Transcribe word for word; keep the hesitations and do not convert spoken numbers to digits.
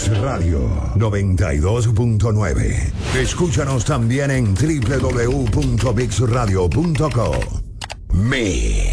Mix Radio noventa y dos punto nueve. Escúchanos también en doble u doble u doble u punto mix radio punto com. Mix.